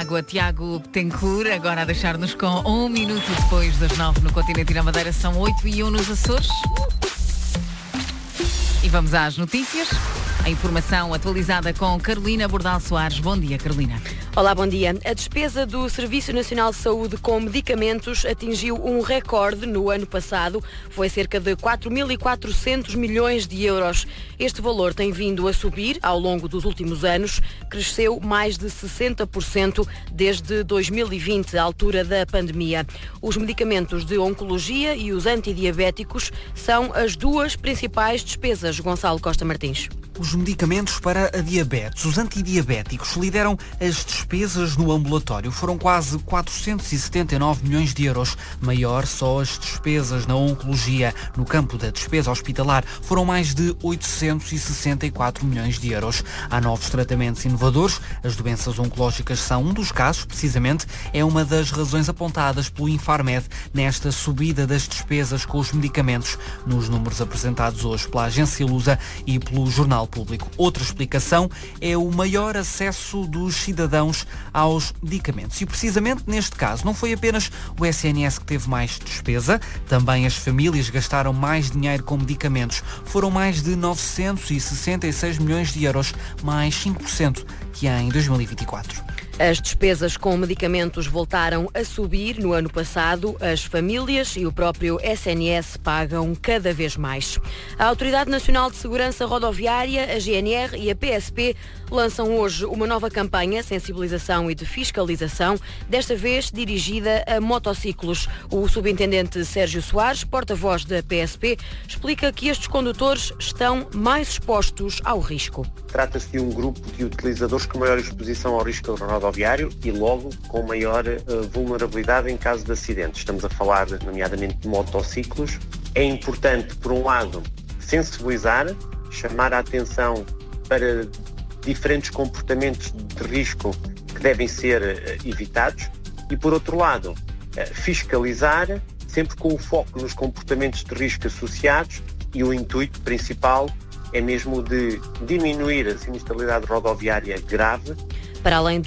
água, Tiago Betancourt, agora a deixar-nos com 1 minuto depois das 9 no continente e na Madeira, são 8:01 nos Açores. E vamos às notícias. A informação atualizada com Carolina Bordal Soares. Bom dia, Carolina. Olá, bom dia. A despesa do Serviço Nacional de Saúde com medicamentos atingiu um recorde no ano passado. Foi cerca de 4.400 milhões de euros. Este valor tem vindo a subir ao longo dos últimos anos. Cresceu mais de 60% desde 2020, a altura da pandemia. Os medicamentos de oncologia e os antidiabéticos são as duas principais despesas. Gonçalo Costa Martins. Os medicamentos para a diabetes, os antidiabéticos, lideram as despesas no ambulatório. Foram quase 479 milhões de euros. Maior só as despesas na oncologia. No campo da despesa hospitalar foram mais de 864 milhões de euros. Há novos tratamentos inovadores. As doenças oncológicas são um dos casos, precisamente, é uma das razões apontadas pelo Infarmed nesta subida das despesas com os medicamentos, nos números apresentados hoje pela agência Lusa e pelo Jornal Público. Outra explicação é o maior acesso dos cidadãos aos medicamentos. E precisamente neste caso não foi apenas o SNS que teve mais despesa, também as famílias gastaram mais dinheiro com medicamentos. Foram mais de 966 milhões de euros, mais 5% que em 2024. As despesas com medicamentos voltaram a subir no ano passado. As famílias e o próprio SNS pagam cada vez mais. A Autoridade Nacional de Segurança Rodoviária, a GNR e a PSP lançam hoje uma nova campanha de sensibilização e de fiscalização, desta vez dirigida a motociclos. O subintendente Sérgio Soares, porta-voz da PSP, explica que estes condutores estão mais expostos ao risco. Trata-se de um grupo de utilizadores com maior exposição ao risco rodoviário e logo com maior vulnerabilidade em caso de acidentes. Estamos a falar nomeadamente de motociclos. É importante, por um lado, sensibilizar, chamar a atenção para diferentes comportamentos de risco que devem ser evitados e, por outro lado, fiscalizar, sempre com o foco nos comportamentos de risco associados, e o intuito principal é mesmo de diminuir a sinistralidade rodoviária grave. Para além